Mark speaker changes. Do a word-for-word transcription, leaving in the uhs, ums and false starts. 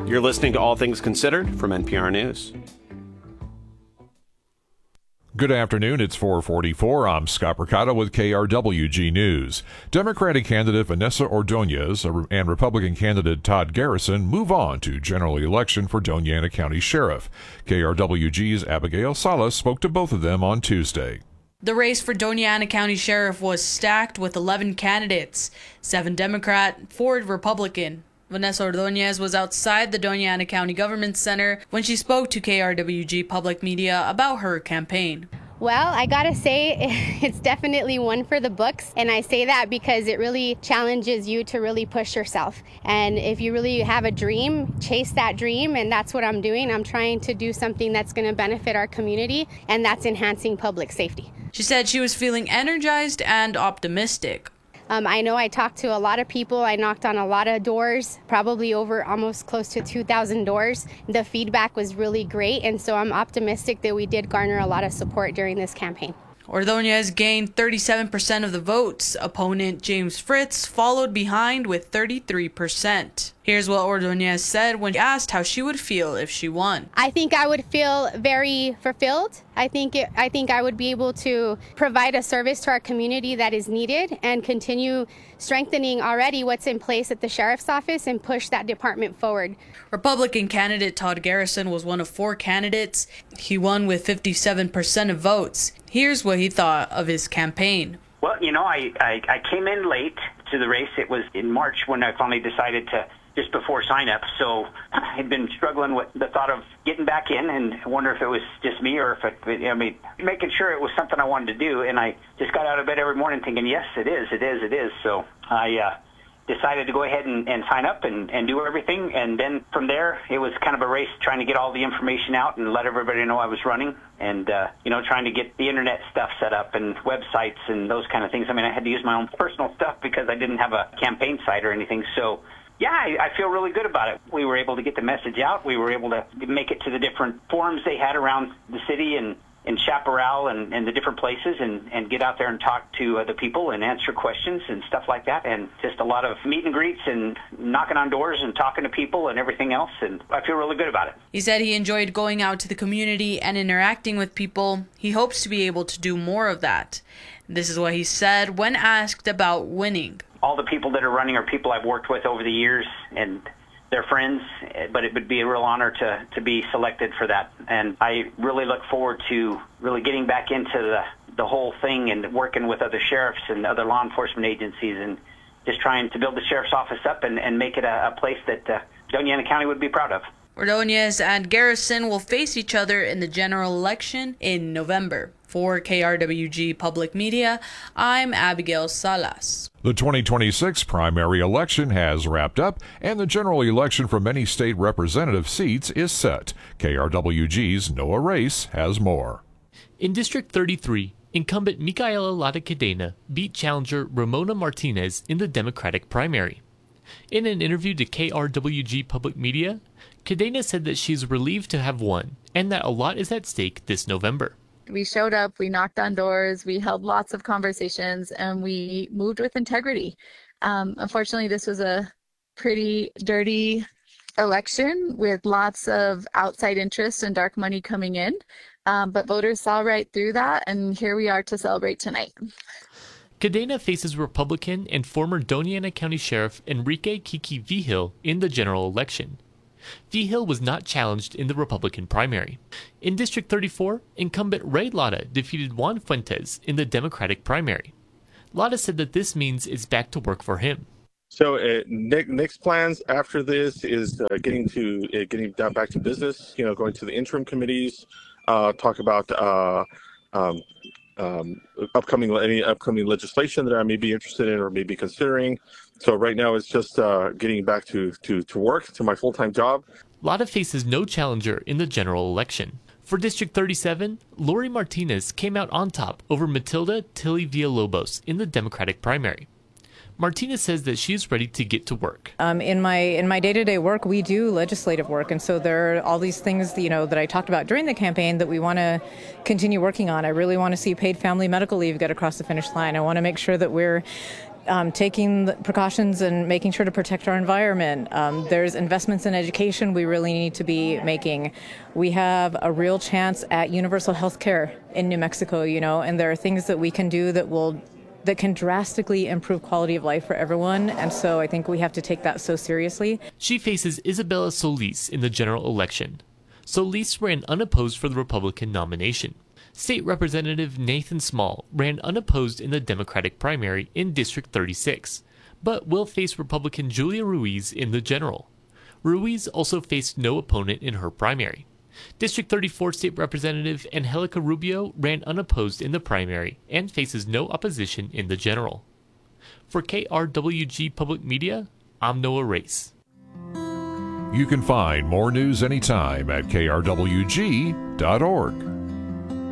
Speaker 1: You're listening to All Things Considered from N P R News.
Speaker 2: Good afternoon. It's four forty-four. I'm Scott Mercado with K R W G News. Democratic candidate Vanessa Ordonez and Republican candidate Todd Garrison move on to general election for Doña Ana County Sheriff. K R W G's Abigail Salas spoke to both of them on Tuesday.
Speaker 3: The race for Doña Ana County Sheriff was stacked with eleven candidates, seven Democrat, four Republican. Vanessa Ordonez was outside the Doña Ana County Government Center when she spoke to K R W G Public Media about her campaign.
Speaker 4: Well, I gotta say, it's definitely one for the books. And I say that because it really challenges you to really push yourself. And if you really have a dream, chase that dream. And that's what I'm doing. I'm trying to do something that's going to benefit our community, and that's enhancing public safety.
Speaker 3: She said she was feeling energized and optimistic.
Speaker 4: Um, I know I talked to a lot of people. I knocked on a lot of doors, probably over almost close to two thousand doors. The feedback was really great, and so I'm optimistic that we did garner a lot of support during this campaign.
Speaker 3: Ordonez gained thirty-seven percent of the votes. Opponent James Fritz followed behind with thirty-three percent. Here's what Ordonez said when asked how she would feel if she won.
Speaker 4: I think I would feel very fulfilled. I think it, I think I would be able to provide a service to our community that is needed and continue strengthening already what's in place at the sheriff's office and push that department forward.
Speaker 3: Republican candidate Todd Garrison was one of four candidates. He won with fifty-seven percent of votes. Here's what he thought of his campaign.
Speaker 5: Well, you know, I, I, I came in late to the race. It was in March when I finally decided to, just before sign-up. So I had been struggling with the thought of getting back in, and I wonder if it was just me or if it, I mean, making sure it was something I wanted to do. And I just got out of bed every morning thinking, yes, it is, it is, it is. So I uh, decided to go ahead and, and sign up and, and do everything. And then from there, it was kind of a race trying to get all the information out and let everybody know I was running. And, uh, you know, trying to get the internet stuff set up and websites and those kind of things. I mean, I had to use my own personal stuff because I didn't have a campaign site or anything. So yeah, I, I feel really good about it. We were able to get the message out. We were able to make it to the different forums they had around the city and in Chaparral and, and the different places and, and get out there and talk to uh, the people and answer questions and stuff like that. And just a lot of meet and greets and knocking on doors and talking to people and everything else. And I feel really good about it.
Speaker 3: He said he enjoyed going out to the community and interacting with people. He hopes to be able to do more of that. This is what he said when asked about winning.
Speaker 5: All the people that are running are people I've worked with over the years, and they're friends, but it would be a real honor to, to be selected for that. And I really look forward to really getting back into the, the whole thing and working with other sheriffs and other law enforcement agencies and just trying to build the sheriff's office up and, and make it a, a place that uh, Doña Ana County would be proud of.
Speaker 3: Ordonez and Garrison will face each other in the general election in November. For K R W G Public Media, I'm Abigail Salas.
Speaker 2: The twenty twenty-six primary election has wrapped up, and the general election for many state representative seats is set. K R W G's Noah Race has more.
Speaker 6: In District thirty-three, incumbent Micaela Lara Cadena beat challenger Ramona Martinez in the Democratic primary. In an interview to K R W G Public Media, Cadena said that she's relieved to have won and that a lot is at stake this November.
Speaker 7: We showed up, we knocked on doors, we held lots of conversations, and we moved with integrity. Um, unfortunately, this was a pretty dirty election with lots of outside interests and dark money coming in, um, but voters saw right through that, and here we are to celebrate tonight.
Speaker 6: Cadena faces Republican and former Doña Ana County Sheriff Enrique Kiki Vigil in the general election. Vigil was not challenged in the Republican primary. In District thirty-four, incumbent Ray Lara defeated Juan Fuentes in the Democratic primary. Lara said that this means it's back to work for him.
Speaker 8: So uh, Nick, Nick's plans after this is uh, getting to uh, getting down back to business. You know, going to the interim committees, uh, talk about uh, um, um, upcoming any upcoming legislation that I may be interested in or may be considering. So right now it's just uh, getting back to, to, to work, to my full-time job.
Speaker 6: Lara faces no challenger in the general election. For District thirty-seven, Lori Martinez came out on top over Matilda Tilly Villalobos in the Democratic primary. Martinez says that she's ready to get to work.
Speaker 9: Um, in my in my day-to-day work, we do legislative work, and so there are all these things, you know, that I talked about during the campaign that we want to continue working on. I really want to see paid family medical leave get across the finish line. I want to make sure that we're um, taking the precautions and making sure to protect our environment. Um, there's investments in education we really need to be making. We have a real chance at universal health care in New Mexico, you know, and there are things that we can do that will that can drastically improve quality of life for everyone. And so I think we have to take that so seriously.
Speaker 6: She faces Isabella Solis in the general election. Solis ran unopposed for the Republican nomination. State Representative Nathan Small ran unopposed in the Democratic primary in District thirty-six, but will face Republican Julia Ruiz in the general. Ruiz also faced no opponent in her primary. District thirty-four State Representative Angelica Rubio ran unopposed in the primary and faces no opposition in the general. For K R W G Public Media, I'm Noah Race.
Speaker 2: You can find more news anytime at K R W G dot org.